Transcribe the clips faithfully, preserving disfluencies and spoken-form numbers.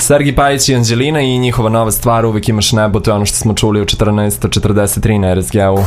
Sergij Pajić i Anđelina i njihova nova stvar Uvek imaš nebo, to je ono što smo čuli u četrnaest četrdeset tri na R S G-u.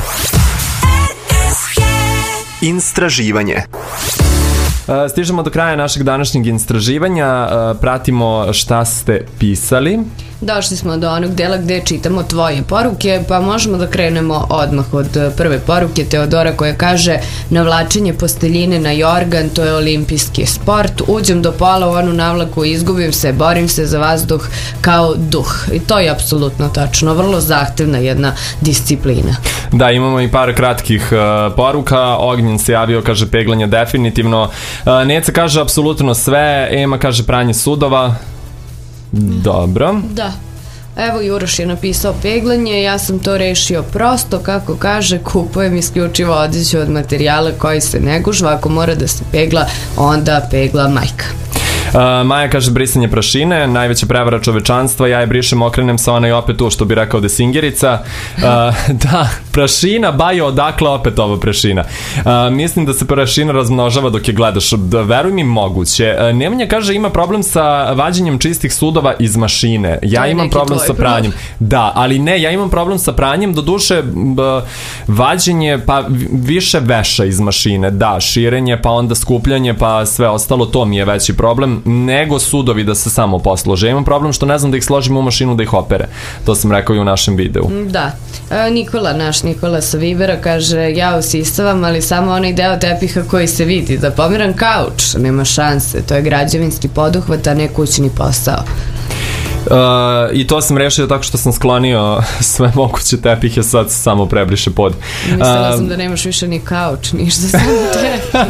Istraživanje. Stižemo do kraja našeg današnjeg istraživanja, pratimo šta ste pisali. Došli smo do onog dela gde čitamo tvoje poruke, pa možemo da krenemo odmah od prve poruke Teodora koja kaže: navlačenje posteljine na jorgan, to je olimpijski sport, uđem do pola u onu navlaku, izgubim se, borim se za vazduh kao duh. I to je apsolutno tačno, vrlo zahtevna jedna disciplina. Da, imamo i par kratkih uh, poruka. Ognjen se javio, kaže peglanje definitivno. uh, Neca kaže apsolutno sve. Ema kaže pranje sudova. Dobro. Da. Evo Juroš je napisao peglanje, ja sam to rešio prosto, kako kaže, kupujem isključivo odeću od materijala koji se ne gužva, ako mora da se pegla, onda pegla majka. Uh, Maja kaže brisanje prašine, najveća prevara čovečanstva, ja je brišem, okrenem se, ona i opet tu, što bi rekao Desingerica. Uh, da, prašina, bajo, odakle opet ova prašina. Uh, mislim da se prašina razmnožava dok je gledaš, da, veruj mi, moguće. Uh, Nemanja kaže ima problem sa vađenjem čistih sudova iz mašine, ja imam problem sa pranjem. Da, ali ne, ja imam problem sa pranjem, do duše vađenje, pa više veša iz mašine, da, širenje, pa onda skupljanje, pa sve ostalo, to mi je veći problem nego sudovi da se samo poslože. Imam problem što ne znam da ih složim u mašinu da ih opere. To sam rekao i u našem videu. Da. E, Nikola, naš Nikola sa Vibera kaže: ja usisavam, ali samo onaj deo tepiha koji se vidi. Da pomeram kauč, nema šanse. To je građevinski poduhvat, a ne kućni posao. Uh, I to sam rešio tako što sam sklonio sve moguće tepihe, sad se samo prebriše pod. Mislila uh, sam da nemaš više ni kauč, ništa, samo tepih.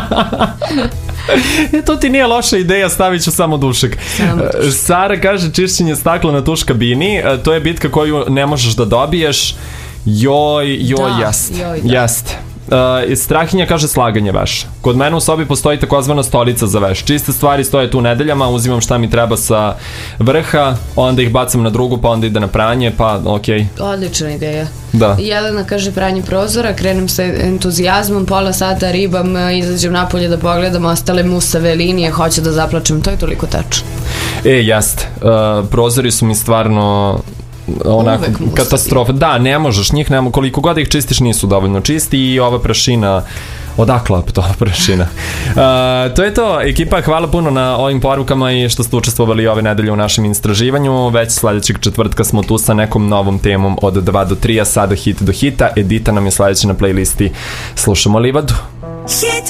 E, to ti nije loša ideja, stavit ću samo dušek. Samo dušek. Sara kaže čišćenje stakla na tuš kabini, to je bitka koju ne možeš da dobiješ. Joj, joj, da, jest, joj, da. jest. Uh, Strahinja kaže slaganje veša. Kod mene u sobi postoji takozvana stolica za veš. Čiste stvari stoje tu nedeljama, uzimam šta mi treba sa vrha, onda ih bacam na drugu, pa onda ide na pranje, pa okej. Okay. Odlična ideja. Da. Jelena kaže pranje prozora, krenem sa entuzijazmom, pola sata ribam, izađem napolje da pogledam ostale musave linije, hoću da zaplačem, to je toliko tačno. E, jest. Uh, prozori su mi stvarno onako katastrofa. Da, ne možeš njih, nema, koliko god ih čistiš nisu dovoljno čisti i ova prašina, odakle opet ova prašina. Uh, to je to, ekipa, hvala puno na ovim porukama i što ste učestvovali ove nedelje u našem istraživanju. Već sledećeg četvrtka smo tu sa nekom novom temom od dva do tri, a sada hit do hita. Edita nam je sledeća na playlisti. Slušamo Livadu. Hit